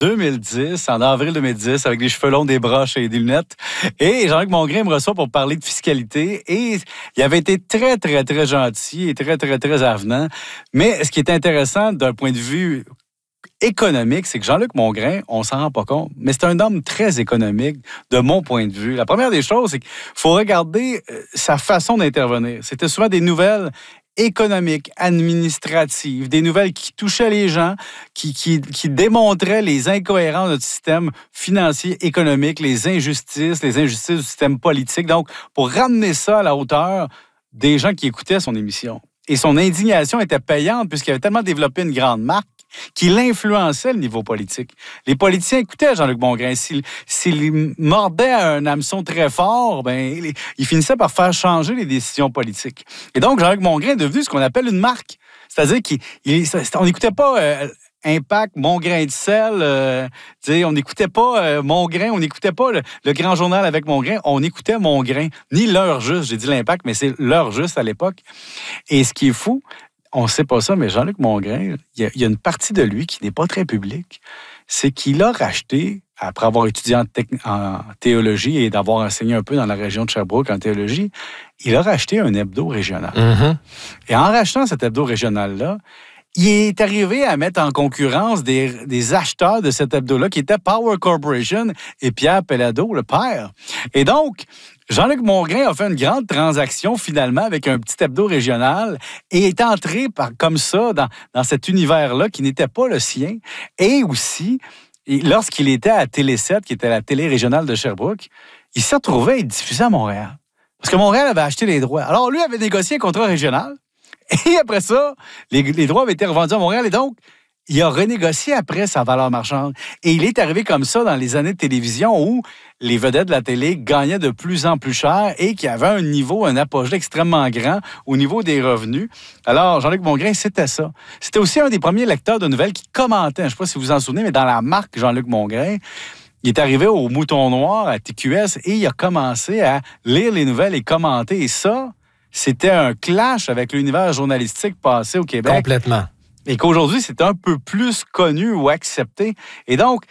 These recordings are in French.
2010, en avril 2010, avec des cheveux longs, des broches et des lunettes. Et Jean-Luc Mongrain me reçoit pour parler de fiscalité. Et il avait été très, très, très gentil et très, très, très avenant. Mais ce qui est intéressant d'un point de vue économique, c'est que Jean-Luc Mongrain, on s'en rend pas compte, mais c'est un homme très économique de mon point de vue. La première des choses, c'est qu'il faut regarder sa façon d'intervenir. C'était souvent des nouvelles économiques, administratives, des nouvelles qui touchaient les gens, qui démontraient les incohérences de notre système financier, économique, les injustices du système politique. Donc, pour ramener ça à la hauteur des gens qui écoutaient son émission. Et son indignation était payante puisqu'il avait tellement développé une grande marque qu'il influençait le niveau politique. Les politiciens écoutaient Jean-Luc Mongrain. S'il mordait à un hameçon très fort, ben, il finissait par faire changer les décisions politiques. Et donc, Jean-Luc Mongrain est devenu ce qu'on appelle une marque. C'est-à-dire qu'on n'écoutait pas Impact, Mon Grain de sel. On n'écoutait pas Mongrain, on n'écoutait pas le Grand Journal avec Mongrain, on écoutait Mongrain. Ni l'heure juste, j'ai dit l'Impact, mais c'est l'heure juste à l'époque. Et ce qui est fou, on ne sait pas ça, mais Jean-Luc Mongrain, il y a une partie de lui qui n'est pas très publique. C'est qu'il a racheté, après avoir étudié en théologie et d'avoir enseigné un peu dans la région de Sherbrooke en théologie, il a racheté un hebdo régional. Mm-hmm. Et en rachetant cet hebdo régional-là, il est arrivé à mettre en concurrence des acheteurs de cet hebdo-là, qui étaient Power Corporation et Pierre Pellado, le père. Et donc, Jean-Luc Mongrain a fait une grande transaction, finalement, avec un petit hebdo régional et est entré comme ça dans cet univers-là qui n'était pas le sien. Et aussi, lorsqu'il était à Télé 7, qui était la télé régionale de Sherbrooke, il s'est retrouvé à être diffusé à Montréal. Parce que Montréal avait acheté les droits. Alors, lui avait négocié un contrat régional. Et après ça, les droits avaient été revendus à Montréal. Et donc, il a renégocié après sa valeur marchande. Et il est arrivé comme ça dans les années de télévision où les vedettes de la télé gagnaient de plus en plus cher et qu'il y avait un apogée extrêmement grand au niveau des revenus. Alors, Jean-Luc Mongrain, c'était ça. C'était aussi un des premiers lecteurs de nouvelles qui commentait, je ne sais pas si vous vous en souvenez, mais dans la marque Jean-Luc Mongrain, il est arrivé au Mouton Noir à TQS et il a commencé à lire les nouvelles et commenter. Et ça, c'était un clash avec l'univers journalistique passé au Québec. Complètement. Et qu'aujourd'hui, c'est un peu plus connu ou accepté. Et donc,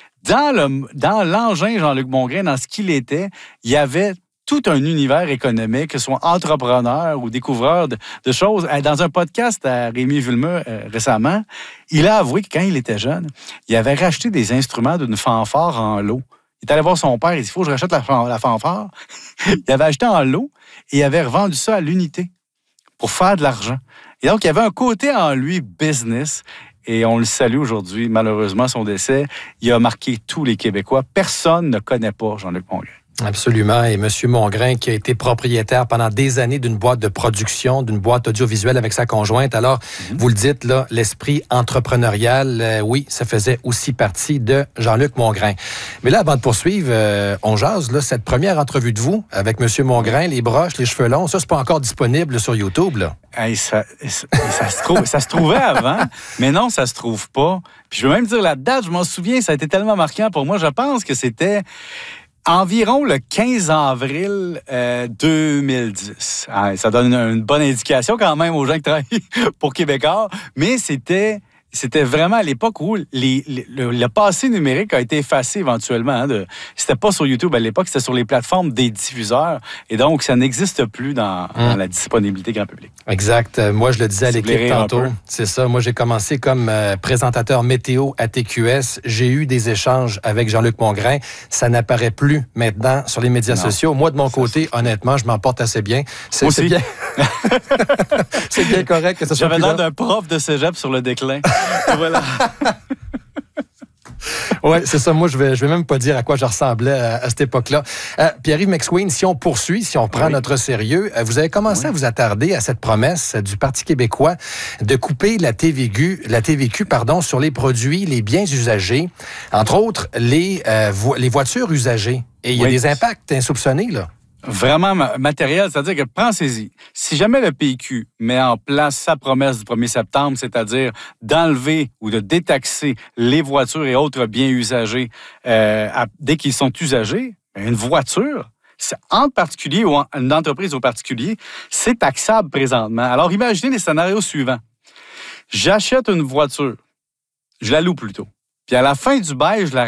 dans l'engin Jean-Luc Mongrain, dans ce qu'il était, il y avait tout un univers économique, que ce soit entrepreneur ou découvreur de choses. Dans un podcast à Rémi Villemeux récemment, il a avoué que quand il était jeune, il avait racheté des instruments d'une fanfare en lot. Il est allé voir son père, il dit, il faut que je rachète la fanfare. Il avait acheté en lot et il avait revendu ça à l'unité pour faire de l'argent. Et donc, il y avait un côté en lui business. Et on le salue aujourd'hui. Malheureusement, son décès, il a marqué tous les Québécois. Personne ne connaît pas Jean-Luc Mongrain. Absolument. Et M. Mongrain, qui a été propriétaire pendant des années d'une boîte de production, d'une boîte audiovisuelle avec sa conjointe. Alors, vous le dites, là, l'esprit entrepreneurial, oui, ça faisait aussi partie de Jean-Luc Mongrain. Mais là, avant de poursuivre, on jase, là, cette première entrevue de vous avec M. Mongrain, les broches, les cheveux longs, ça, c'est pas encore disponible sur YouTube, là. Hey, ça se trouvait avant, mais non, ça se trouve pas. Puis je veux même dire la date, je m'en souviens, ça a été tellement marquant pour moi. Je pense que c'était environ le 15 avril 2010. Ça donne une bonne indication quand même aux gens qui travaillent pour Québécois, mais c'était vraiment à l'époque où le passé numérique a été effacé éventuellement. C'était pas sur YouTube à l'époque, c'était sur les plateformes des diffuseurs. Et donc, ça n'existe plus dans la disponibilité grand public. Exact. Moi, je le disais à l'équipe tantôt. C'est ça. Moi, j'ai commencé comme présentateur météo à TQS. J'ai eu des échanges avec Jean-Luc Mongrain. Ça n'apparaît plus maintenant sur les médias sociaux. Moi, de mon côté, honnêtement, je m'en porte assez bien. C'est bien. C'est bien correct que ça soit plus là. J'avais l'air d'un prof de cégep sur le déclin. Voilà. Oui, c'est ça. Moi, je vais même pas dire à quoi je ressemblais à cette époque-là. Pierre-Yves McSween, si on poursuit, si on prend notre sérieux, vous avez commencé à vous attarder à cette promesse du Parti québécois de couper la TVQ sur les produits, les biens usagés, entre autres les voitures usagées. Et il y a des impacts insoupçonnés, là. Vraiment matériel, c'est-à-dire que pensez-y, si jamais le PQ met en place sa promesse du 1er septembre, c'est-à-dire d'enlever ou de détaxer les voitures et autres biens usagés dès qu'ils sont usagés, une voiture, en particulier ou une entreprise au particulier, c'est taxable présentement. Alors imaginez les scénarios suivants. J'achète une voiture, je la loue plutôt, puis à la fin du bail, je la